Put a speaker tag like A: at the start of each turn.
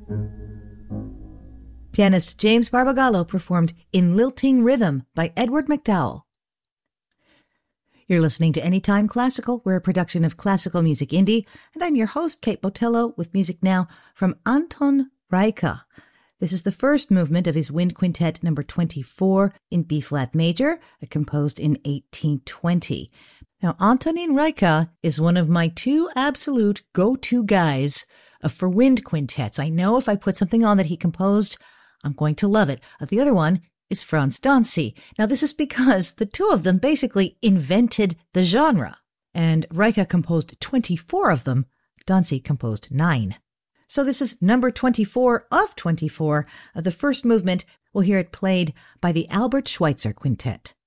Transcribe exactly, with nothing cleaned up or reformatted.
A: Pianist James Barbagallo performed In Lilting Rhythm by Edward MacDowell. You're listening to Anytime Classical. We're a production of Classical Music Indie, and I'm your host, Kate Botello, with music now from Anton Reicha. This is the first movement of his Wind Quintet number twenty-four in B-flat major, composed in eighteen twenty. Now, Antonin Reicha is one of my two absolute go-to guys for wind quintets. I know if I put something on that he composed, I'm going to love it. The other one is Franz Dancy. Now, this is because the two of them basically invented the genre, and Reicha composed twenty-four of them. Dancy composed nine. So this is number twenty-four of twenty-four. Uh, the first movement, we'll hear it played by the Albert Schweitzer Quintet.